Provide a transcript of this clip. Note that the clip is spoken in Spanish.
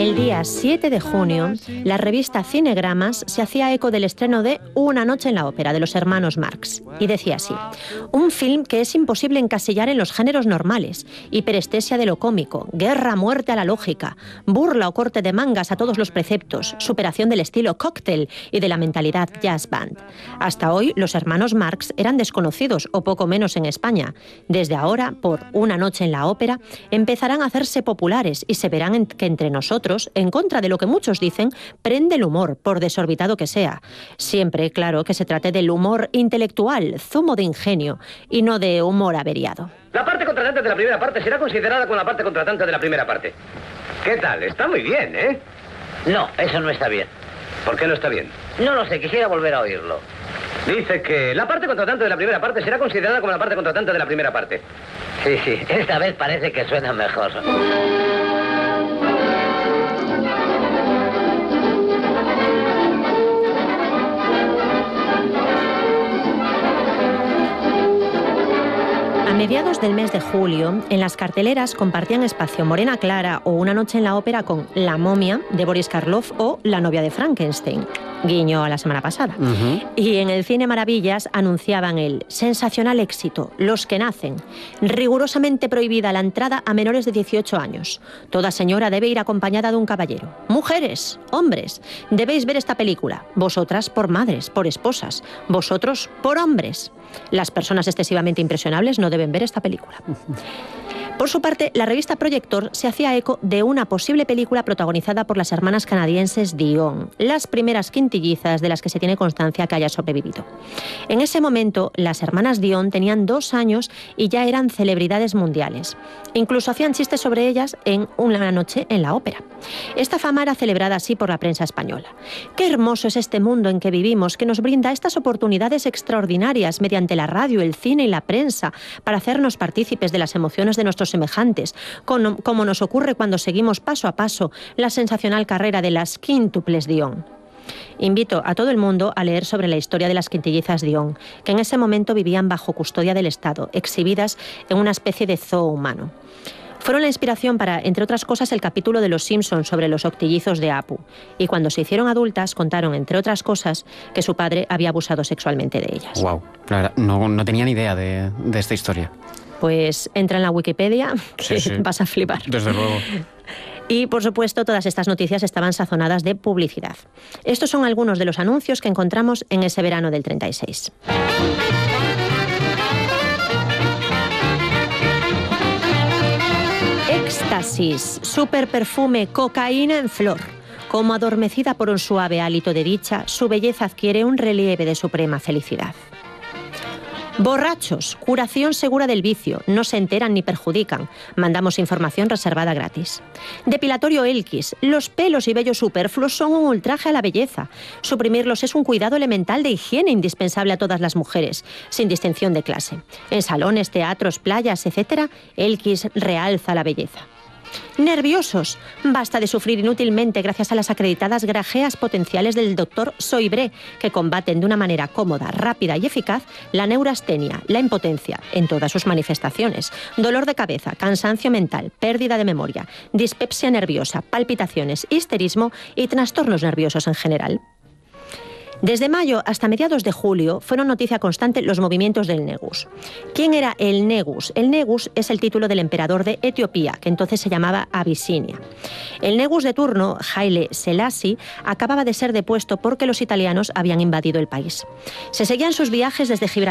El día 7 de junio, la revista Cinegramas se hacía eco del estreno de Una noche en la ópera, de los hermanos Marx, y decía así: un film que es imposible encasillar en los géneros normales, hiperestesia de lo cómico, guerra, muerte a la lógica, burla o corte de mangas a todos los preceptos, superación del estilo cóctel y de la mentalidad jazz band. Hasta hoy, los hermanos Marx eran desconocidos, o poco menos en España. Desde ahora, por Una noche en la ópera, empezarán a hacerse populares y se verán que entre nosotros, en contra de lo que muchos dicen, prende el humor, por desorbitado que sea. Siempre, claro, que se trate del humor intelectual, zumo de ingenio, y no de humor averiado. La parte contratante de la primera parte será considerada con la parte contratante de la primera parte. ¿Qué tal? Está muy bien, ¿eh? No, eso no está bien. ¿Por qué no está bien? No lo sé, quisiera volver a oírlo. Dice que la parte contratante de la primera parte será considerada como la parte contratante de la primera parte. Sí, esta vez parece que suena mejor. A mediados del mes de julio, en las carteleras compartían espacio Morena Clara o Una noche en la ópera con La momia, de Boris Karloff, o La novia de Frankenstein, guiño a la semana pasada. Y en el Cine Maravillas anunciaban el sensacional éxito Los que nacen, rigurosamente prohibida la entrada a menores de 18 años. Toda señora debe ir acompañada de un caballero. Mujeres, hombres, debéis ver esta película. Vosotras por madres, por esposas. Vosotros por hombres. Las personas excesivamente impresionables no deben ver esta película. Por su parte, la revista Proyector se hacía eco de una posible película protagonizada por las hermanas canadienses Dion, las primeras quintillizas de las que se tiene constancia que haya sobrevivido. En ese momento, las hermanas Dion tenían 2 años y ya eran celebridades mundiales. Incluso hacían chistes sobre ellas en Una noche en la ópera. Esta fama era celebrada así por la prensa española. Qué hermoso es este mundo en que vivimos, que nos brinda estas oportunidades extraordinarias mediante la radio, el cine y la prensa para hacernos partícipes de las emociones de nuestros semejantes, como nos ocurre cuando seguimos paso a paso la sensacional carrera de las quíntuples Dion. Invito a todo el mundo a leer sobre la historia de las quintillizas Dion, que en ese momento vivían bajo custodia del Estado, exhibidas en una especie de zoo humano. Fueron la inspiración para, entre otras cosas, el capítulo de Los Simpson sobre los octillizos de Apu. Y cuando se hicieron adultas, contaron, entre otras cosas, que su padre había abusado sexualmente de ellas. Wow, claro, no tenía ni idea de esta historia. Pues entra en la Wikipedia, que sí. Vas a flipar. Desde luego. Y, por supuesto, todas estas noticias estaban sazonadas de publicidad. Estos son algunos de los anuncios que encontramos en ese verano del 36. Éxtasis, super perfume, cocaína en flor. Como adormecida por un suave hálito de dicha, su belleza adquiere un relieve de suprema felicidad. Borrachos, curación segura del vicio, no se enteran ni perjudican. Mandamos información reservada gratis. Depilatorio Elkis, los pelos y vellos superfluos son un ultraje a la belleza. Suprimirlos es un cuidado elemental de higiene indispensable a todas las mujeres, sin distinción de clase. En salones, teatros, playas, etc., Elkis realza la belleza. Nerviosos, basta de sufrir inútilmente gracias a las acreditadas grajeas potenciales del Dr. Soibré, que combaten de una manera cómoda, rápida y eficaz la neurastenia, la impotencia, en todas sus manifestaciones, dolor de cabeza, cansancio mental, pérdida de memoria, dispepsia nerviosa, palpitaciones, histerismo y trastornos nerviosos en general. Desde mayo hasta mediados de julio fueron noticia constante los movimientos del Negus. ¿Quién era el Negus? El Negus es el título del emperador de Etiopía, que entonces se llamaba Abisinia. El Negus de turno, Haile Selassie, acababa de ser depuesto porque los italianos habían invadido el país. Se seguían sus viajes desde Gibraltar